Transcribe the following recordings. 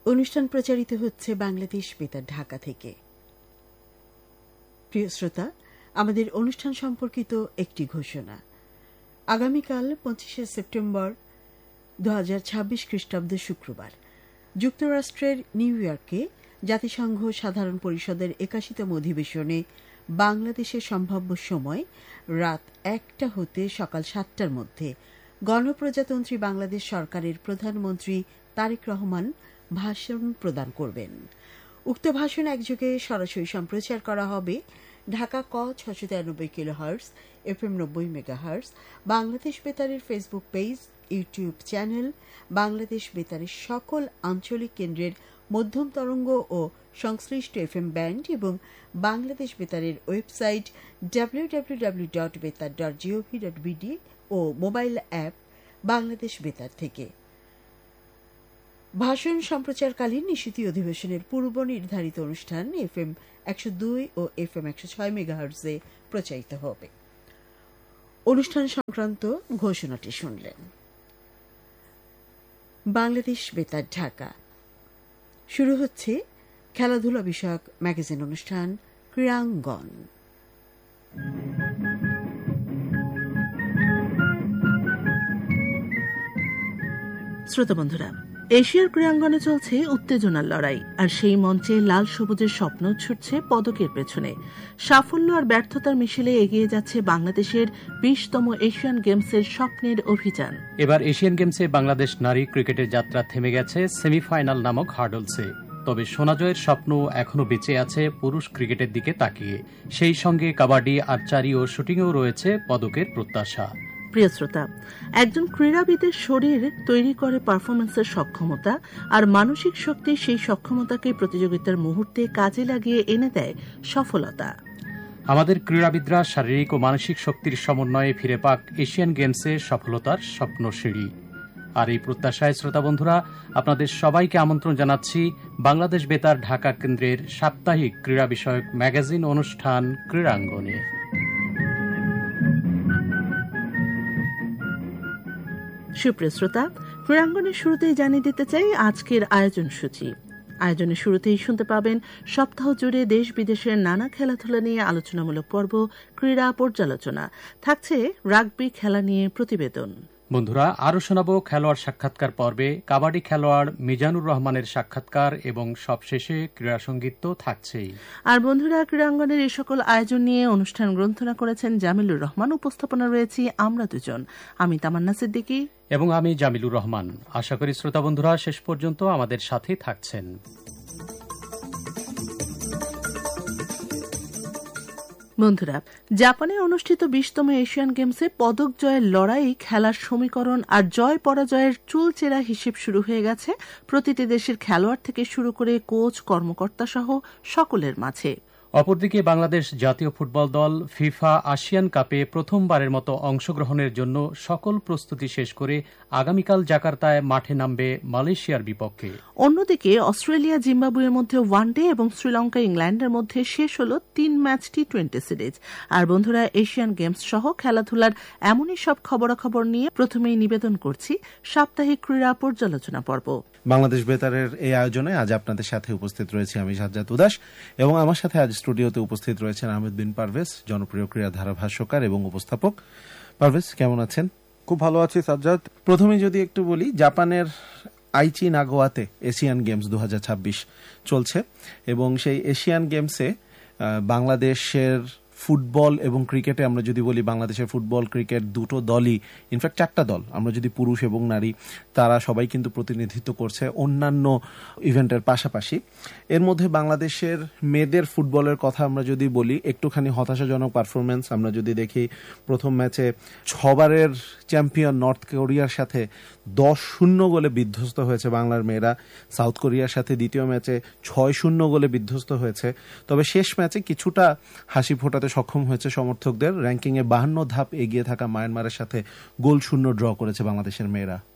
অনুষ্ঠান প্রচারিত হচ্ছে বাংলাদেশ বেতার ঢাকা থেকে। প্রিয় শ্রোতা, আমাদের অনুষ্ঠান সম্পর্কিত একটি ঘোষণা। আগামীকাল 25শে সেপ্টেম্বর 2026 খ্রিস্টাব্দ শুক্রবার যুক্তরাষ্ট্রের নিউ ইয়র্কে জাতিসংঘ সাধারণ পরিষদের 81তম অধিবেশনে বাংলাদেশের সম্ভাব্য সময় রাত 1টা হতে সকাল 7টার মধ্যে গণপ্রজাতন্ত্রী বাংলাদেশ সরকারের প্রধানমন্ত্রী তারেক রহমান ভাষণ প্রদান করবেন। উক্ত ভাষণ একযোগে সরাসরি সম্প্রচার করা হবে ঢাকা ক 693 kilohertz FM 90 megahertz, Bangladesh বেতারের Facebook page, YouTube channel, Bangladesh বেতারের সকল আঞ্চলিক কেন্দ্রের মধ্যম তরঙ্গ ও সংশ্লিষ্ট FM ব্যান্ড এবং বাংলাদেশ বেতারের ওয়েবসাইট www.betar.gov.bd ও মোবাইল অ্যাপ বাংলাদেশ বেতার থেকে। ভাষণ সম্প্রচারকালীন নিশিত অধিবেশনের পূর্ব নির্ধারিত অনুষ্ঠান FM 102 ও FM 106 মেগাহার্টজে প্রচারিত হবে। অনুষ্ঠান সংক্রান্ত ঘোষণাটি শুনলেন। বাংলাদেশ বেতার ঢাকা। শুরু হচ্ছে খেলাধুলা বিষয়ক ম্যাগাজিন অনুষ্ঠান ক্রীড়াঙ্গন। শ্রোতা বন্ধুরা, এশিয়ার ক্রীড়াঙ্গনে চলছে উত্তেজনার লড়াই, আর সেই মঞ্চে লাল সবুজের স্বপ্ন ছুটছে পদকের পেছনে। সাফল্য আর ব্যর্থতার মিশেলে এগিয়ে যাচ্ছে বাংলাদেশের 20তম এশিয়ান গেমসের স্বপ্নের অভিযান। এবার এশিয়ান গেমসে বাংলাদেশ নারী ক্রিকেটের যাত্রা থেমে গেছে সেমিফাইনাল নামক হার্ডলসে। তবে সোনাজয়ের স্বপ্ন এখনও বেঁচে আছে পুরুষ ক্রিকেটের দিকে তাকিয়ে। সেই সঙ্গে কাবাডি, আর্চারি ও শুটিংয়েও রয়েছে পদকের প্রত্যাশা। প্রিয় শ্রোতা, একজন ক্রীড়াবিদের শরীর তৈরি করে পারফরমেন্সের সক্ষমতা, আর মানসিক শক্তি সেই সক্ষমতাকে প্রতিযোগিতার মুহূর্তে কাজে লাগিয়ে এনে দেয় সফলতা। আমাদের ক্রীড়াবিদরা শারীরিক ও মানসিক শক্তির সমন্বয়ে ফিরে পাক এশিয়ান গেমসে সফলতার স্বপ্ন সিঁড়ি। আর এই প্রত্যাশায় শ্রোতা বন্ধুরা, আপনাদের সবাইকে আমন্ত্রণ জানাচ্ছি বাংলাদেশ বেতার ঢাকা কেন্দ্রের সাপ্তাহিক ক্রীড়া বিষয়ক ম্যাগাজিন অনুষ্ঠান ক্রীড়াঙ্গনে। সুপ্রিয় শ্রোতা, ক্রীড়াঙ্গনের শুরুতেই জানিয়ে দিতে চাই আজকের আয়োজন সূচি। আয়োজনের শুরুতেই শুনতে পাবেন সপ্তাহ জুড়ে দেশ বিদেশের নানা খেলাধুলা নিয়ে আলোচনামূলক পর্ব, ক্রীড়া পর্যালোচনা। থাকছে রাগবি খেলা নিয়ে প্রতিবেদন। বন্ধুরা, আরও শোনাব খেলোয়াড় সাক্ষাৎকার পর্বে কাবাডি খেলোয়াড় মিজানুর রহমানের সাক্ষাৎকার এবং সবশেষে ক্রীড়া সঙ্গীত তো থাকছেই। আর বন্ধুরা, ক্রীড়াঙ্গনের এই সকল আয়োজন নিয়ে অনুষ্ঠান গ্রন্থনা করেছেন জামিলুর রহমান। উপস্থাপনা রয়েছি আমরা দুজন, আমি তামান্না সিদ্দিকী এবং আমি জামিলুর রহমান। আশা করি শ্রোতা বন্ধুরা শেষ পর্যন্ত আমাদের সাথে থাকছেন। বন্ধুরা, জাপানে অনুষ্ঠিত 20তম এশিয়ান গেমসে পদক জয়ের লড়াই, খেলার সমীকরণ আর জয় পরাজয়ের চুলচেরা হিসেব শুরু হয়ে গেছে প্রতিটি দেশের খেলোয়াড় থেকে শুরু করে কোচ, কর্মকর্তা সহ সকলের মাঝে। অপরদিকে বাংলাদেশ জাতীয় ফুটবল দল ফিফা আসিয়ান কাপে প্রথমবারের মতো অংশগ্রহণের জন্য সকল প্রস্তুতি শেষ করে আগামীকাল জাকার্তায় মাঠে নামবে মালয়েশিয়ার বিপক্ষে। অন্যদিকে অস্ট্রেলিয়া জিম্বাবুয়ের মধ্যে ওয়ানডে এবং শ্রীলঙ্কা ইংল্যান্ডের মধ্যে শেষ হল 3 ম্যাচ T20 সিরিজ। আর বন্ধুরা, এশিয়ান গেমস সহ খেলাধুলার এমনই সব খবরাখবর নিয়ে প্রথমেই নিবেদন করছি সাপ্তাহিক ক্রীড়া পর্যালোচনা পর্ব। বাংলাদেশ বেতারের এই আয়োজনে আজ আপনাদের সাথে উপস্থিত রয়েছে আমি সাজ্জাদ উদাস, এবং আমার সাথে আজ স্টুডিওতে উপস্থিত রয়েছেন আহমেদ বিন পারভেজ, জনপ্রিয় ক্রীড়া ধারাভাষ্যকার এবং উপস্থাপক। পারভেজ, কেমন আছেন? খুব ভালো আছি সাজ্জাদ। প্রথমে যদি একটু বলি, জাপানের আইচি নাগোয়াতে এশিয়ান গেমস 2026 চলছে, এবং সেই এশিয়ান গেমসে বাংলাদেশের ফুটবল এবং ক্রিকেটে আমরা যদি বলি, বাংলাদেশের ফুটবল ক্রিকেট দুটো দলই, ইনফ্যাক্ট 4টা দল, আমরা যদি পুরুষ এবং নারী, তারা সবাই কিন্তু প্রতিনিধিত্ব করছে অন্যান্য ইভেন্টের পাশাপাশি। এর মধ্যে বাংলাদেশের মেয়েদের ফুটবলের কথা আমরা যদি বলি, একটুখানি হতাশাজনক পারফরমেন্স। আমরা যদি দেখি, প্রথম ম্যাচে 6বারের চ্যাম্পিয়ন নর্থ কোরিয়ার সাথে 10-0 গোলে বিধ্বস্ত হয়েছে বাংলার মেয়েরা। সাউথ কোরিয়ার সাথে দ্বিতীয় ম্যাচে 6-0 গোলে বিধ্বস্ত হয়েছে। তবে শেষ ম্যাচে কিছুটা হাসি ফোটাতে সক্ষম হয়েছে সমর্থকদের। র্যাঙ্কিংয়ে 52 ধাপ এগিয়ে থাকা মায়ানমারের সাথে 0-0 ড্র করেছে বাংলাদেশের মেয়েরা।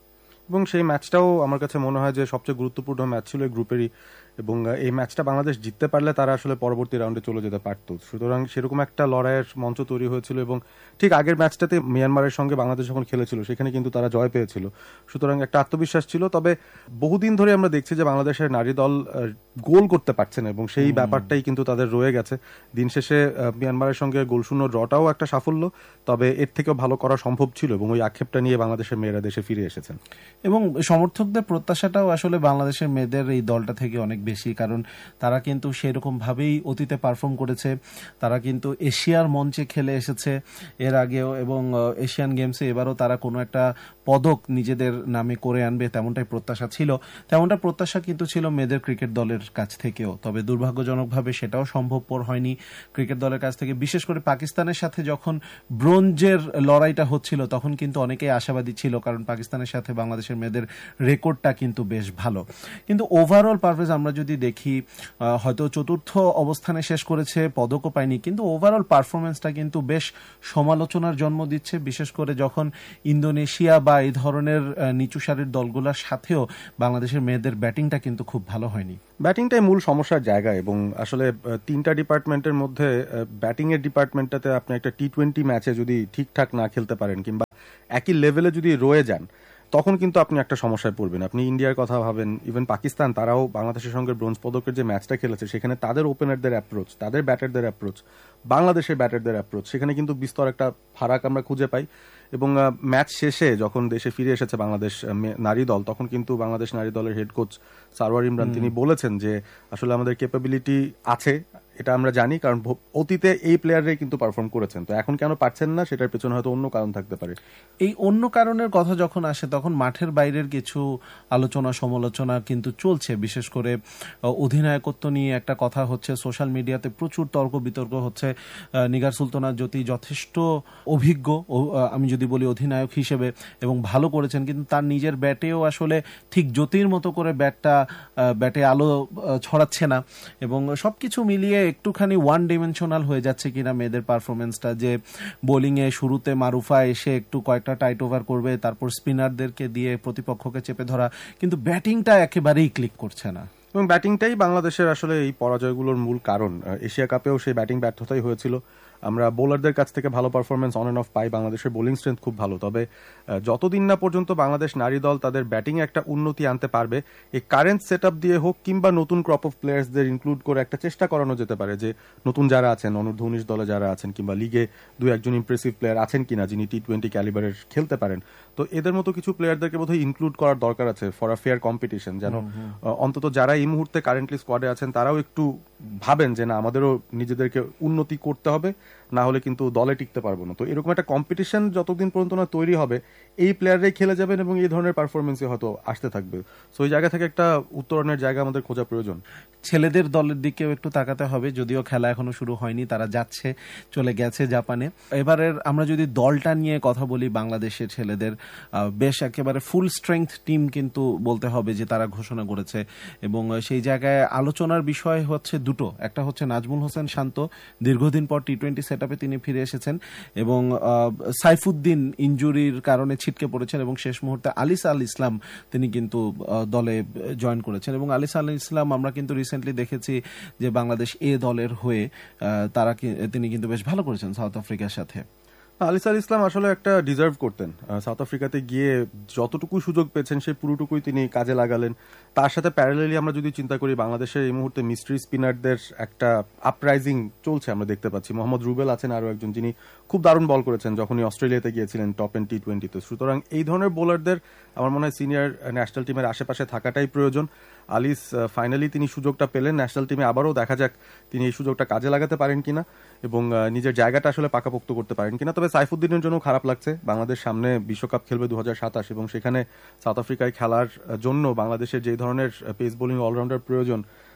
এবং সেই ম্যাচটাও আমার কাছে মনে হয় যে সবচেয়ে গুরুত্বপূর্ণ ম্যাচ ছিল এই গ্রুপেরই, এবং এই ম্যাচটা বাংলাদেশ জিততে পারলে তারা আসলে পরবর্তী রাউন্ডে চলে যেতে পারত। সুতরাং সেরকম একটা লড়াইয়ের মঞ্চ তৈরি হয়েছিল, এবং ঠিক আগের ম্যাচটাতে মিয়ানমারের সঙ্গে বাংলাদেশ যখন খেলেছিল সেখানে কিন্তু তারা জয় পেয়েছিল। সুতরাং একটা আত্মবিশ্বাস ছিল। তবে বহুদিন ধরে আমরা দেখছি যে বাংলাদেশের নারী দল গোল করতে পারছে না, এবং সেই ব্যাপারটাই কিন্তু তাদের রয়ে গেছে। দিন শেষে মিয়ানমারের সঙ্গে গোলশূন্য ড্রটাও একটা সাফল্য, তবে এর থেকেও ভালো করা সম্ভব ছিল, এবং ওই আক্ষেপটা নিয়ে বাংলাদেশের মেয়েরা দেশে ফিরে এসেছেন। এবং সমর্থকদের প্রত্যাশাটাও আসলে বাংলাদেশের মেয়েদের এই দলটা থেকে অনেক বেশি, কারণ তারা কিন্তু সেরকম ভাবেই অতীতে পারফর্ম করেছে। তারা কিন্তু এশিয়ার মঞ্চে খেলে এসেছে এর আগেও, এবং এশিয়ান গেমসে এবারও তারা কোনো একটা পদক নিজেদের নামে করে আনবে তেমনটাই প্রত্যাশা ছিল। তেমনটা প্রত্যাশা কিন্তু ছিল মেয়েদের ক্রিকেট দলের কাছ থেকেও, তবে দুর্ভাগ্যজনকভাবে সেটাও সম্ভবপর হয়নি ক্রিকেট দলের কাছ থেকে। বিশেষ করে পাকিস্তানের সাথে যখন ব্রোঞ্জের লড়াইটা হচ্ছিল তখন কিন্তু অনেকেই আশাবাদী ছিল, কারণ পাকিস্তানের সাথে বাংলাদেশের মেয়েদের রেকর্ডটা কিন্তু বেশ ভালো। কিন্তু ওভারঅল পারফরমেন্স আমরা যদি দেখি, হয়তো চতুর্থ অবস্থানে শেষ করেছে, পদকও পায়নি, কিন্তু ওভারঅল পারফরমেন্সটা কিন্তু বেশ সমালোচনার জন্ম দিচ্ছে, বিশেষ করে যখন ইন্দোনেশিয়া বা এই ধরনের নিচু সারির দলগুলোর সাথেও বাংলাদেশের মেয়েদের ব্যাটিংটা কিন্তু খুব ভালো হয়নি। ব্যাটিংটাই মূল সমস্যার জায়গা, এবং আসলে তিনটা ডিপার্টমেন্টের মধ্যে ব্যাটিং এর ডিপার্টমেন্টটাতে আপনি একটা টি-20 ম্যাচে যদি ঠিকঠাক না খেলতে পারেন কিংবা একই লেভেলে যদি রয়ে যান, তখন কিন্তু আপনি একটা সমস্যায় পড়বেন। আপনি ইন্ডিয়ার কথা ভাবেন, ইভেন পাকিস্তান, তারাও বাংলাদেশের সঙ্গে ব্রোঞ্জ পদকের যে ম্যাচটা খেলেছে সেখানে তাদের ওপেনারদের অ্যাপ্রোচ, তাদের ব্যাটারদের অ্যাপ্রোচ, বাংলাদেশের ব্যাটারদের অ্যাপ্রোচ, সেখানে কিন্তু বিস্তর একটা ফারাক আমরা খুঁজে পাই। এবং ম্যাচ শেষে যখন দেশে ফিরে এসেছে বাংলাদেশ নারী দল, তখন কিন্তু বাংলাদেশ নারী দলের হেড কোচ সারওয়ার ইমরান তিনি বলেছেন যে আসলে আমাদের ক্যাপাবিলিটি আছে, এটা আমরা জানি, কারণ অতীতে এই প্লেয়াররাই কিন্তু পারফর্ম করেছেন। তো এখন কেন পারছেন না, সেটার পেছনে হয়তো অন্য কারণ থাকতে পারে। এই অন্য কারণের কথা যখন আসে তখন মাঠের বাইরের কিছু আলোচনা সমালোচনা কিন্তু চলছে। বিশেষ করে অধিনায়কত্ব নিয়ে একটা কথা হচ্ছে, সোশ্যাল মিডিয়াতে প্রচুর তর্ক বিতর্ক হচ্ছে। নিগার সুলতানা জ্যোতি যথেষ্ট অভিজ্ঞ, আমি যদি বলি অধিনায়ক হিসেবে, এবং ভালো করেছেন, কিন্তু তার নিজের ব্যাটেও আসলে ঠিক জ্যোতির মতো করে ব্যাটে আলো ছড়াচ্ছে না, এবং সবকিছু মিলিয়ে একটুখানি ওয়ান ডিমেনশনাল হয়ে যাচ্ছে কিনা মেয়েদের পারফরমেন্সটা। যে বোলিংয়ে শুরুতে মারুফা এসে একটু কয়েকটা টাইট ওভার করবে, তারপর স্পিনারদেরকে দিয়ে প্রতিপক্ষকে চেপে ধরা, কিন্তু ব্যাটিংটা একেবারেই ক্লিক করছে না। এবং ব্যাটিংটাই বাংলাদেশের আসলে এই পরাজয়গুলোর মূল কারণ। এশিয়া কাপেও সেই ব্যাটিং ব্যর্থতাই হয়েছিল। আমরা বোলারদের কাছ থেকে ভালো পারফরমেন্স অন অ্যান্ড অফ পাই, বাংলাদেশের বোলিং স্ট্রেংথ খুব ভালো, তবে যতদিন না পর্যন্ত বাংলাদেশ নারী দল তাদের ব্যাটিংয়ে একটা উন্নতি আনতে পারবে, এই কারেন্ট সেট আপ দিয়ে হোক কিংবা নতুন ক্রপ অফ প্লেয়ার্সদের ইনক্লুড করে একটা চেষ্টা করানো যেতে পারে যে নতুন যারা আছেন, অনূর্ধ্ব 19 দলে যারা আছেন, কিংবা লিগে 2-1 ইমপ্রেসিভ প্লেয়ার আছেন কিনা যিনি টি-20 ক্যালিবারের খেলতে পারেন, তো এদের মতো কিছু প্লেয়ারদেরকে বোধহয় ইনক্লুড করার দরকার আছে ফর আ ফেয়ার কম্পিটিশন, যেন অন্তত যারা এই মুহূর্তে কারেন্টলি স্কোয়াডে আছেন তারাও একটু ভাবেন যে না, আমাদেরও নিজেদেরকে উন্নতি করতে হবে, না হলে কিন্তু দলে টিকতে পারবো না। তো এরকম একটা কম্পিটিশন যতদিন পর্যন্ত না তৈরি হবে, এই প্লেয়াররাই খেলে যাবেন এবং এই ধরনের পারফরমেন্সই হয়তো আসতে থাকবে। সো এই জায়গা থেকে একটা উত্তরণের জায়গা আমাদের খোঁজা প্রয়োজন। ছেলেদের দলের দিকেও একটু তাকাতে হবে, যদিও খেলা এখনো শুরু হয়নি, তারা যাচ্ছে, চলে গেছে জাপানে। এবারের আমরা যদি দলটা নিয়ে কথা বলি, বাংলাদেশের ছেলেদের বেশ একেবারে ফুল স্ট্রেংথ টিম কিন্তু বলতে হবে যে তারা ঘোষণা করেছে, এবং সেই জায়গায় আলোচনার বিষয় হচ্ছে দুটো। একটা হচ্ছে নাজমুল হোসেন শান্ত, দীর্ঘদিন পর টি-20 সেটআপে তিনি ফিরে এসেছেন, এবং সাইফুদ্দিন ইনজুরির কারণে ছিটকে পড়েছেন, এবং শেষ মুহূর্তে আলিস আল ইসলাম তিনি কিন্তু দলে জয়েন করেছেন। এবং আলিস আল ইসলাম আমরা কিন্তু রিসেন্টলি দেখেছি যে বাংলাদেশ এ দলের হয়ে তিনি কিন্তু বেশ ভালো করেছেন সাউথ আফ্রিকার সাথে। আলিস আল ইসলাম আসলে একটা ডিজার্ভ করতেন। সাউথ আফ্রিকাতে গিয়ে যতটুকু সুযোগ পেয়েছেন সেই পুরোটুকুই তিনি কাজে লাগালেন। তার সাথে প্যারালেলি আমরা যদি চিন্তা করি, বাংলাদেশের এই মুহূর্তে মিস্ট্রি স্পিনারদের একটা আপরাইজিং চলছে আমরা দেখতে পাচ্ছি। মোহাম্মদ রুবেল আছেন আরও একজন, যিনি খুব দারুণ বল করেছেন যখনই অস্ট্রেলিয়াতে গিয়েছিলেন টপ এন্ড টি-20-তে। সুতরাং এই ধরনের বোলারদের আমার মনে হয় সিনিয়র ন্যাশনাল টিমের আশেপাশে থাকাটাই প্রয়োজন। আলিস ফাইনালি তিনি সুযোগটা পেলেন ন্যাশনাল টিমে, আবারও দেখা যাক তিনি এই সুযোগটা কাজে লাগাতে পারেন কিনা এবং নিজের জায়গাটা আসলে পাকাপোক্ত করতে পারেন কিনা। তবে সাইফুদ্দিনের জন্য খারাপ লাগছে, বাংলাদেশ সামনে বিশ্বকাপ খেলবে 2027 এবং সেখানে সাউথ আফ্রিকায় খেলার জন্য বাংলাদেশের যে ধরনের পেস বোলিং অলরাউন্ডার প্রয়োজন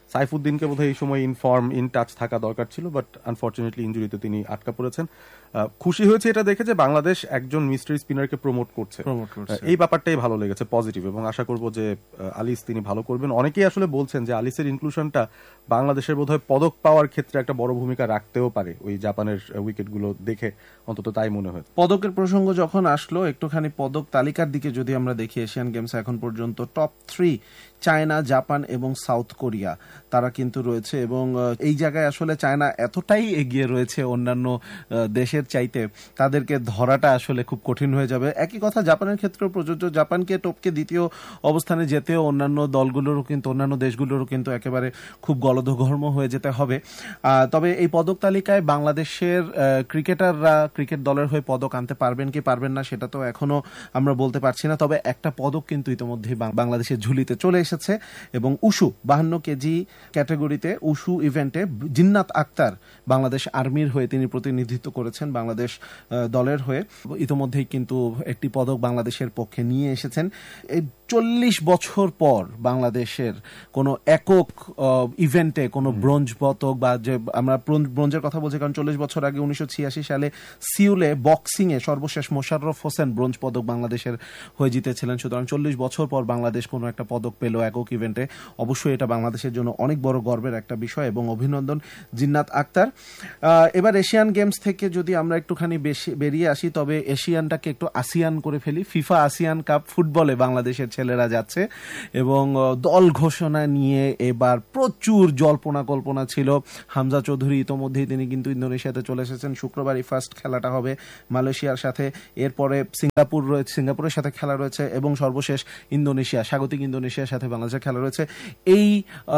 সাইফুদ্দিনকে বোধহয় এই সময় ইনফর্ম ইন টাচ থাকা দরকার ছিল, বাট আনফর্চুনেটলি ইনজুরিতে তিনি আটকা পড়েছেন। খুশি হয়েছে এটা দেখে যে বাংলাদেশ একজন মিস্ট্রি স্পিনারকে প্রমোট করছে, এই ব্যাপারটাই ভালো লেগেছে, পজিটিভ, এবং আশা করব যে আলিস তিনি ভালো করবেন। অনেকেই আসলে বলছেন যে আলিসের ইনক্লুশনটা বাংলাদেশের বোধহয় পদক পাওয়ার ক্ষেত্রে একটা বড় ভূমিকা রাখতেও পারে, ওই জাপানের উইকেটগুলো দেখে অন্তত তাই মনে হয়। পদকের প্রসঙ্গ যখন আসলো, একটুখানি পদক তালিকার দিকে যদি আমরা দেখি, এশিয়ান গেমসে এখন পর্যন্ত টপ 3 চায়না, জাপান এবং সাউথ কোরিয়া তারা কিন্তু রয়েছে, এবং এই জায়গায় আসলে চায়না এতটাই এগিয়ে রয়েছে অন্যান্য দেশের চাইতে, তাদেরকে ধরাটা আসলে খুব কঠিন হয়ে যাবে। একই কথা জাপানের ক্ষেত্রেও প্রযোজ্য। জাপানকে টপকে দ্বিতীয় অবস্থানে যেতেও অন্যান্য দলগুলোরও কিন্তু, অন্যান্য দেশগুলোরও কিন্তু একেবারে খুব গলদঘর্ম হয়ে যেতে হবে। তবে এই পদক তালিকায় বাংলাদেশের ক্রিকেটাররা ক্রিকেট দলের হয়ে পদক আনতে পারবেন কি পারবেন না সেটা তো এখনো আমরা বলতে পারছি না। তবে একটা পদক কিন্তু ইতিমধ্যেই বাংলাদেশের ঝুলিতে চলে এসেছে, এবং উশু 52 কেজি ক্যাটাগরিতে উশু ইভেন্টে জিন্নাত আক্তার বাংলাদেশ আর্মির হয়ে তিনি প্রতিনিধিত্ব করেছেন বাংলাদেশ দলের হয়ে, ইতিমধ্যেই কিন্তু একটি পদক বাংলাদেশের পক্ষে নিয়ে এসেছেন। এই 40 বছর পর বাংলাদেশের কোনো একক ইভেন্টে কোনো ব্রোঞ্জ পদক, বা যে আমরা ব্রোঞ্জের কথা বলছি কারণ 40 বছর আগে 1986 সালে সিউলে বক্সিং এ সর্বশেষ মোশাররফ হোসেন ব্রোঞ্জ পদক বাংলাদেশের হয়ে জিতেছিলেন। সুতরাং 40 বছর পর বাংলাদেশ কোনো একটা পদক পেল একক ইভেন্টে, অবশ্যই এটা বাংলাদেশের জন্য অনেক বড় গর্বের একটা বিষয়, এবং অভিনন্দন জিন্নাত আক্তার। এবার এশিয়ান গেমস থেকে যদি আমরা একটুখানি বেরিয়ে আসি, তবে এশিয়ানটাকে একটু আসিয়ান করে ফেলি। ফিফা আসিয়ান কাপ ফুটবলে বাংলাদেশের ছেলেরা যাচ্ছে, এবং দল ঘোষণা নিয়ে এবার প্রচুর জল্পনা কল্পনা ছিল। হামজা চৌধুরী ইতোমধ্যেই তিনি কিন্তু ইন্দোনেশিয়াতে চলে এসেছেন। শুক্রবারই ফার্স্ট খেলাটা হবে মালয়েশিয়ার সাথে, এরপরে সিঙ্গাপুরের সাথে খেলা রয়েছে, এবং সর্বশেষ ইন্দোনেশিয়া, স্বাগতিক ইন্দোনেশিয়ার সাথে বাংলাদেশের খেলা রয়েছে। এই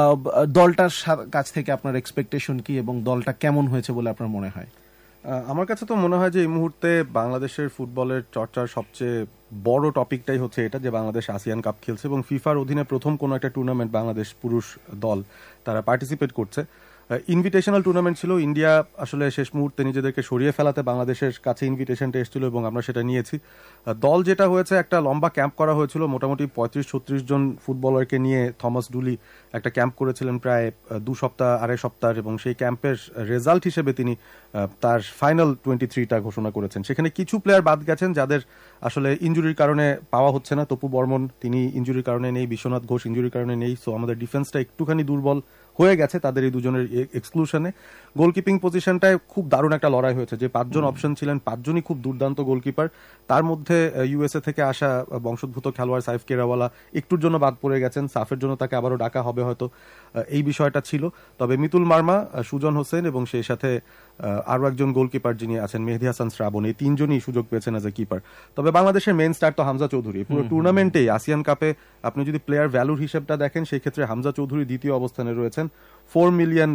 দলটার কাছ থেকে আপনার এক্সপেকটেশন কি, এবং দলটা কেমন হয়েছে বলে আপনার মনে হয়? আমার কাছে তো মনে হয় যে এই মুহূর্তে বাংলাদেশের ফুটবলের চর্চার সবচেয়ে বড় টপিকটাই হচ্ছে এটা যে বাংলাদেশ আসিয়ান কাপ খেলছে, এবং ফিফার অধীনে প্রথম কোনো একটা টুর্নামেন্ট বাংলাদেশ পুরুষ দল তারা পার্টিসিপেট করছে। ইনভিটেশনাল টুর্নামেন্ট ছিল, ইন্ডিয়া আসলে শেষ মুহূর্তে নিজেদেরকে সরিয়ে ফেলাতে বাংলাদেশের কাছে ইনভিটেশনটা এসেছিল, এবং আমরা সেটা নিয়েছি। দল যেটা হয়েছে, একটা লম্বা ক্যাম্প করা হয়েছিল, মোটামুটি 35-36 জন ফুটবলারকে নিয়ে থমাস ডুলি একটা ক্যাম্প করেছিলেন প্রায় 2 সপ্তাহ 2.5 সপ্তাহ, এবং সেই ক্যাম্পের রেজাল্ট হিসেবে তিনি তার ফাইনাল 23টা ঘোষণা করেছেন। সেখানে কিছু প্লেয়ার বাদ গেছেন যাদের আসলে ইনজুরির কারণে পাওয়া হচ্ছে না। তপু বর্মন তিনি ইনজুরির কারণে নেই, বিশ্বনাথ ঘোষ ইনজুরির কারণে নেই, সো আমাদের ডিফেন্সটা একটুখানি দুর্বল হয়ে গেছে তাদের এই দুজনের এক্সক্লুশনে। গোলকিপিং পজিশনটায় খুব দারুণ একটা লড়াই হয়েছে, যে 5 জন অপশন ছিলেন 5 জনই খুব দুর্দান্ত গোলকিপার। তার মধ্যে ইউএসএ থেকে আসা বংশোদ্ভূত খেলোয়াড় সাইফ কেরাওয়ালা একটুর জন্য বাদ পড়ে গেছেন, সাফের জন্য তাকে আবারও ডাকা হবে হয়তো, এই বিষয়টা ছিল। তবে মিতুল মার্মা, সুজন হোসেন এবং সেই সাথে আরো একজন গোলকিপার যিনি আছেন মেহেদী হাসান শ্রাবণ, এই 3 জনই সুযোগ পেয়েছেন এজ এ কিপার। তবে বাংলাদেশের মেইন স্টার তো হামজা চৌধুরী। পুরো টুর্নামেন্টেই আসিয়ান কাপে আপনি যদি প্লেয়ার ভ্যালুর হিসেবটা দেখেন, সেই ক্ষেত্রে হামজা চৌধুরী দ্বিতীয় অবস্থানে রয়েছেন, $4 মিলিয়ন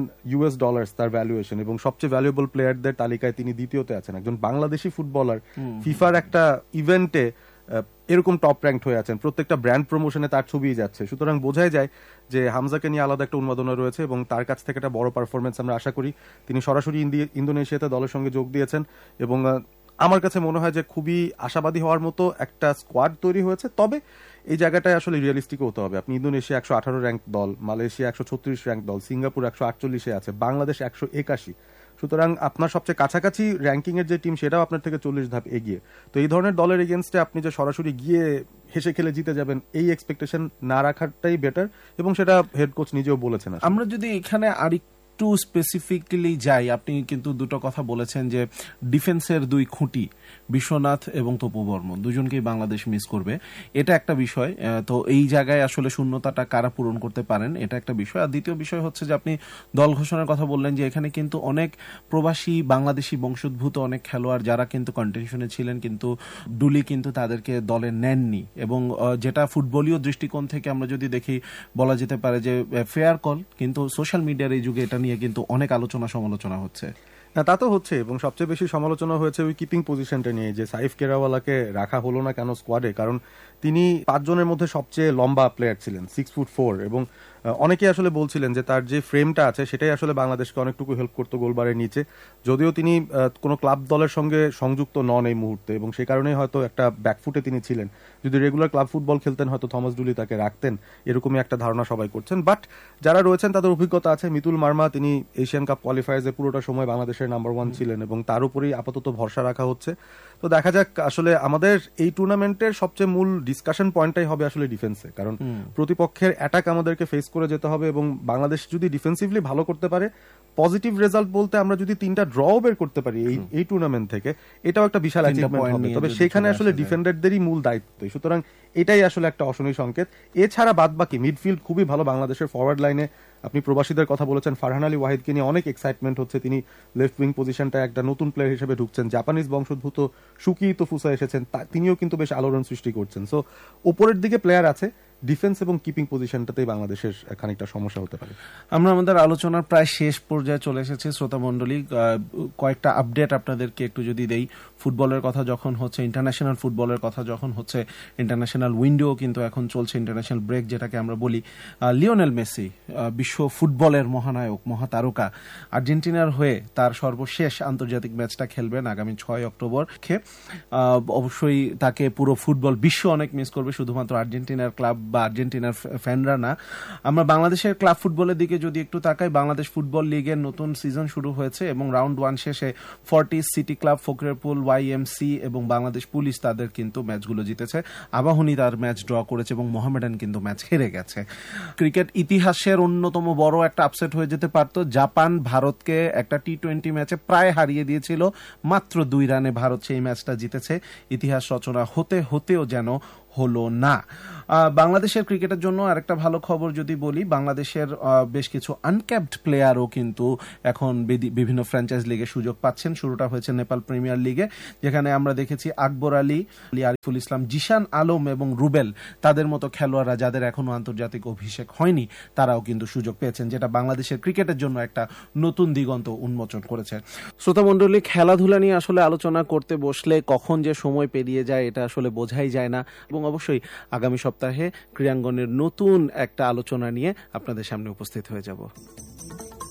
তার ভ্যালুয়েশন, এবং সবচেয়ে ভ্যালুয়েবল প্লেয়ারদের তালিকায় তিনি দ্বিতীয়তে আছেন। একজন বাংলাদেশি ফুটবলার ফিফার একটা ইভেন্টে এরকম টপ র্যাঙ্কড হয়ে আছেন, প্রত্যেকটা ব্র্যান্ড প্রমোশনে তার ছবিই যাচ্ছে। সুতরাং বোঝাই যায় যে হামজাকে নিয়ে আলাদা একটা উন্মাদনা রয়েছে, এবং তার কাছ থেকে একটা বড় পারফরমেন্স আমরা আশা করি। তিনি সরাসরি ইন্দোনেশিয়াতে দলের সঙ্গে যোগ দিয়েছেন, এবং আমার কাছে মনে হয় যে খুবই আশাবাদী হওয়ার মতো একটা স্কোয়াড তৈরি হয়েছে। তবে এই জায়গাটায় আসলে রিয়েলিস্টিক হতে হবে। আপনি ইন্দোনেশিয়া 118 র্যাঙ্ক দল, মালয়েশিয়া 136 র্যাঙ্ক দল, সিঙ্গাপুর 148 আছে, বাংলাদেশ 181। সুতরাং আপনার সবচেয়ে কাছাকাছি র্যাঙ্কিং এর যে টিম সেটাও আপনার থেকে 40 ধাপ এগিয়ে। তো এই ধরনের দলের এগেনস্টে আপনি যে সরাসরি গিয়ে হেসে খেলে জিতে যাবেন, এই এক্সপেকটেশন না রাখাটাই বেটার, এবং সেটা হেড কোচ নিজেও বলেছেন। আমরা যদি এখানে একটু স্পেসিফিক্যালি যাই, আপনি কিন্তু দুটো কথা বলেছেন যে ডিফেন্সের 2 খুঁটি বিশ্বনাথ এবং তপু বর্মন দুজনকেই বাংলাদেশ মিস করবে, এটা একটা বিষয়। তো এই জায়গায় আসলে শূন্যতাটা কারা পূরণ করতে পারেন, এটা একটা বিষয়। আর দ্বিতীয় বিষয় হচ্ছে যে আপনি দল ঘোষণার কথা বললেন, যে এখানে কিন্তু অনেক প্রবাসী বাংলাদেশি বংশোদ্ভূত অনেক খেলোয়াড় যারা কিন্তু কন্টেনশনে ছিলেন, কিন্তু ডুলি কিন্তু তাদেরকে দলে নেননি, এবং যেটা ফুটবলীয় দৃষ্টিকোণ থেকে আমরা যদি দেখি বলা যেতে পারে যে ফেয়ার কল, কিন্তু সোশ্যাল মিডিয়ার এই যুগে এটা নিয়ে কিন্তু অনেক আলোচনা সমালোচনা হচ্ছে। না, তা তো হচ্ছে, এবং সবচেয়ে বেশি সমালোচনা হয়েছে ওই কিপিং পজিশনটা নিয়ে, যে সাইফ কেরাওয়ালাকে রাখা হলো না কেন স্কোয়াডে, কারণ তিনি 5 জনের মধ্যে সবচেয়ে লম্বা প্লেয়ার ছিলেন, 6'4", এবং অনেকেই আসলে বলছিলেন যে তার যে ফ্রেমটা আছে সেটাই আসলে বাংলাদেশকে অনেকটুকু হেল্প করতো গোলবারের নিচে, যদিও তিনি কোনো ক্লাব দলের সঙ্গে সংযুক্ত নন এই মুহূর্তে, এবং সে কারণেই হয়তো একটা ব্যাকফুটে তিনি ছিলেন। যদি রেগুলার ক্লাব ফুটবল খেলতেন হয়তো থমাস ডুলি তাকে রাখতেন, এরকমই একটা ধারণা সবাই করছেন। বাট যারা রয়েছেন তাদের অভিজ্ঞতা আছে। মিতুল মার্মা, তিনি এশিয়ান কাপ কোয়ালিফায়ার্সে পুরোটা সময় বাংলাদেশের নাম্বার 1 ছিলেন, এবং তার উপরেই আপাতত ভরসা রাখা হচ্ছে। তো দেখা যাক, আসলে আমাদের এই টুর্নামেন্টের সবচেয়ে মূল ডিসকাশন পয়েন্টটাই হবে আসলে ডিফেন্সে, কারণ প্রতিপক্ষের অ্যাটাক আমাদেরকে ফেস করে যেতে হবে, এবং বাংলাদেশ যদি ডিফেন্সিভলি ভালো করতে পারে, পজিটিভ রেজাল্ট বলতে আমরা যদি 3টা ড্রও বের করতে পারি এই টুর্নামেন্ট থেকে, এটাও একটা বিশাল অ্যাচিভমেন্ট হবে। তবে সেখানে আসলে ডিফেন্ডারদেরই মূল দায়িত্ব, সুতরাং এটাই আসলে একটা অশনি সংকেত। এছাড়া বাদ বাকি মিডফিল্ড খুবই ভালো বাংলাদেশের। ফরওয়ার্ড লাইনে আপনি প্রবাসীদের কথা বলেছেন, ফারহান আলী ওয়াহিদকে নিয়ে অনেক এক্সাইটমেন্ট হচ্ছে, তিনি লেফট উইং পজিশনটা একটা নতুন প্লেয়ার হিসেবে ঢুকছেন। জাপানিজ বংশোদ্ভূত সুকি তোফুসা এসেছেন, তিনিও কিন্তু বেশ আলোড়ন সৃষ্টি করছেন। সো উপরের দিকে প্লেয়ার আছে, ডিফেন্স এবং কিপিং পজিশনটাতেই বাংলাদেশের খানিকটা সমস্যা হতে পারে। আমরা আমাদের আলোচনার প্রায় শেষ পর্যায়ে চলে এসেছি শ্রোতা মণ্ডলী। কয়েকটা আপডেট আপনাদেরকে একটু যদি দেই। ফুটবলের কথা যখন হচ্ছে, ইন্টারন্যাশনাল ফুটবলের কথা যখন হচ্ছে, ইন্টারন্যাশনাল উইন্ডো কিন্তু এখন চলছে, ইন্টারন্যাশনাল ব্রেক যেটাকে আমরা বলি। লিওনেল মেসি, বিশ্ব ফুটবলের মহানায়ক, মহাতারকা, আর্জেন্টিনার হয়ে তার সর্বশেষ আন্তর্জাতিক ম্যাচটা খেলবেন আগামী 6 অক্টোবর। অবশ্যই তাকে পুরো ফুটবল বিশ্ব অনেক মিস করবে, শুধুমাত্র আর্জেন্টিনার ক্লাব বা আর্জেন্টিনার ফ্যানরা না। আমরা বাংলাদেশের ক্লাব ফুটবলের দিকে যদি একটু তাকাই, বাংলাদেশ ফুটবল লিগের নতুন সিজন শুরু হয়েছে, এবং রাউন্ড 1 শেষে ফর্টিস, সিটি ক্লাব, ফকরেরপুল, YMC এবং বাংলাদেশ পুলিশ তাদের কিন্তু ম্যাচগুলো জিতেছে। আবাহনী তার ম্যাচ ড্র করেছে, এবং মোহামেডান কিন্তু ম্যাচ হেরে গেছে। ক্রিকেট ইতিহাসের অন্যতম বড় একটা আপসেট হয়ে যেতে পারত। জাপান ভারতকে একটা T20 ম্যাচে প্রায় হারিয়ে দিয়েছিল, মাত্র 2 রানে ভারত সেই ম্যাচটা জিতেছে। ইতিহাস রচনা হতে হতেও যেন হলো না। বাংলাদেশের ক্রিকেটের জন্য আরেকটা ভালো খবর যদি বলি, বাংলাদেশের বেশ কিছু আনক্যাপড প্লেয়ারও কিন্তু এখন বিভিন্ন ফ্র্যাঞ্চাইজ লিগে সুযোগ পাচ্ছেন। শুরুটা হয়েছে নেপাল প্রিমিয়ার লিগে, যেখানে আমরা দেখেছি আকবর আলী, আরিফুল ইসলাম, জিশান আলম এবং রুবেল, তাদের মতো খেলোয়াড়রা যাদের এখনো আন্তর্জাতিক অভিষেক হয়নি, তারাও কিন্তু সুযোগ পেয়েছেন, যেটা বাংলাদেশের ক্রিকেটের জন্য একটা নতুন দিগন্ত উন্মোচন করেছে। শ্রোতা মণ্ডলী, খেলাধুলা নিয়ে আসলে আলোচনা করতে বসলে কখন যে সময় পেরিয়ে যায় এটা আসলে বোঝাই যায় না, এবং অবশ্যই আগামী সপ্তাহে ক্রীড়াঙ্গনের নতুন একটা আলোচনা নিয়ে আপনাদের সামনে উপস্থিত হয়ে যাব।